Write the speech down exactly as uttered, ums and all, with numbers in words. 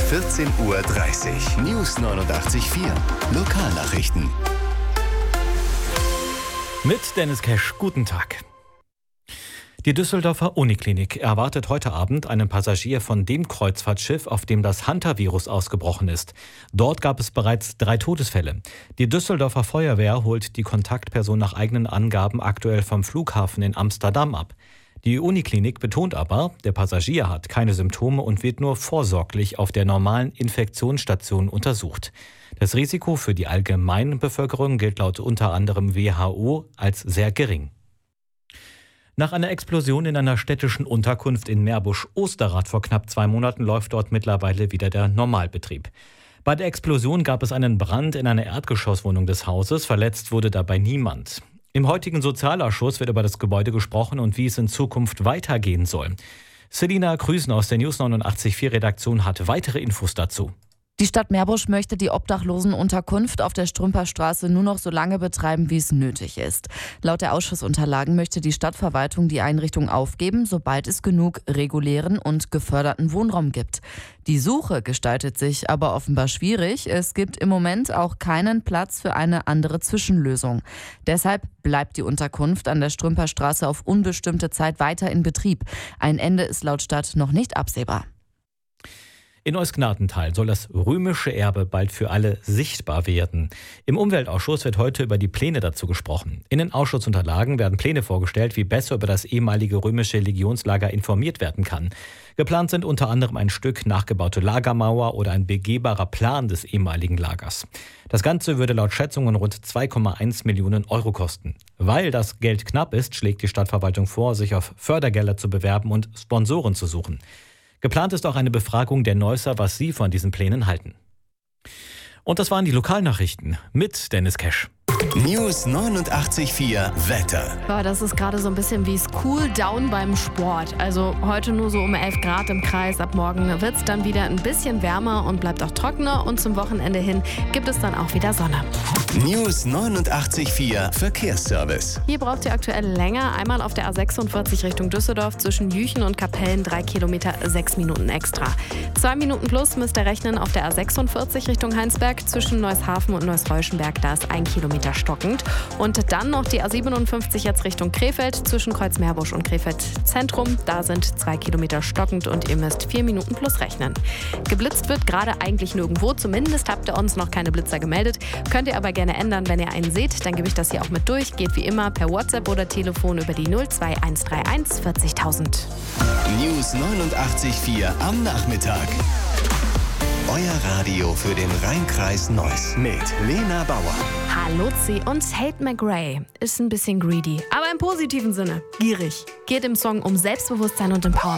vierzehn Uhr dreißig. News neunundachtzig Komma vier. Lokalnachrichten. Mit Dennis Kesch, guten Tag. Die Düsseldorfer Uniklinik erwartet heute Abend einen Passagier von dem Kreuzfahrtschiff, auf dem das Hantavirus ausgebrochen ist. Dort gab es bereits drei Todesfälle. Die Düsseldorfer Feuerwehr holt die Kontaktperson nach eigenen Angaben aktuell vom Flughafen in Amsterdam ab. Die Uniklinik betont aber, der Passagier hat keine Symptome und wird nur vorsorglich auf der normalen Infektionsstation untersucht. Das Risiko für die allgemeine Bevölkerung gilt laut unter anderem W H O als sehr gering. Nach einer Explosion in einer städtischen Unterkunft in Meerbusch-Osterrad vor knapp zwei Monaten läuft dort mittlerweile wieder der Normalbetrieb. Bei der Explosion gab es einen Brand in einer Erdgeschosswohnung des Hauses. Verletzt wurde dabei niemand. Im heutigen Sozialausschuss wird über das Gebäude gesprochen und wie es in Zukunft weitergehen soll. Selina Krüsen aus der News neunundachtzig Komma vier Redaktion hat weitere Infos dazu. Die Stadt Meerbusch möchte die Obdachlosenunterkunft auf der Strümperstraße nur noch so lange betreiben, wie es nötig ist. Laut der Ausschussunterlagen möchte die Stadtverwaltung die Einrichtung aufgeben, sobald es genug regulären und geförderten Wohnraum gibt. Die Suche gestaltet sich aber offenbar schwierig. Es gibt im Moment auch keinen Platz für eine andere Zwischenlösung. Deshalb bleibt die Unterkunft an der Strümperstraße auf unbestimmte Zeit weiter in Betrieb. Ein Ende ist laut Stadt noch nicht absehbar. In Eusknatenthal soll das römische Erbe bald für alle sichtbar werden. Im Umweltausschuss wird heute über die Pläne dazu gesprochen. In den Ausschussunterlagen werden Pläne vorgestellt, wie besser über das ehemalige römische Legionslager informiert werden kann. Geplant sind unter anderem ein Stück nachgebaute Lagermauer oder ein begehbarer Plan des ehemaligen Lagers. Das Ganze würde laut Schätzungen rund zwei Komma eins Millionen Euro kosten. Weil das Geld knapp ist, schlägt die Stadtverwaltung vor, sich auf Fördergelder zu bewerben und Sponsoren zu suchen. Geplant ist auch eine Befragung der Neusser, was sie von diesen Plänen halten. Und das waren die Lokalnachrichten mit Dennis Kesch. News neunundachtzig Komma vier Wetter. Ja, das ist gerade so ein bisschen wie Cool Down beim Sport. Also heute nur so um elf Grad im Kreis. Ab morgen wird es dann wieder ein bisschen wärmer und bleibt auch trockener. Und zum Wochenende hin gibt es dann auch wieder Sonne. News neunundachtzig Komma vier Verkehrsservice. Hier braucht ihr aktuell länger. Einmal auf der A sechsundvierzig Richtung Düsseldorf zwischen Jüchen und Kapellen drei Kilometer, sechs Minuten extra. Zwei Minuten plus müsst ihr rechnen auf der A sechsundvierzig Richtung Heinsberg zwischen Neushafen und Neusreuschenberg. Da ist ein Kilometer stockend. Und dann noch die A siebenundfünfzig jetzt Richtung Krefeld zwischen Kreuzmeerbusch und Krefeld Zentrum. Da sind zwei Kilometer stockend und ihr müsst vier Minuten plus rechnen. Geblitzt wird gerade eigentlich nirgendwo. Zumindest habt ihr uns noch keine Blitzer gemeldet. Könnt ihr aber gerne ändern, wenn ihr einen seht. Dann gebe ich das hier auch mit durch. Geht wie immer per WhatsApp oder Telefon über die null zwei eins drei eins vierzigtausend. News neunundachtzig Komma vier am Nachmittag. Euer Radio für den Rheinkreis Neuss mit Lena Bauer. Halluzi und Tate McRae ist ein bisschen greedy, aber im positiven Sinne, gierig. Geht im Song um Selbstbewusstsein und Empowerment.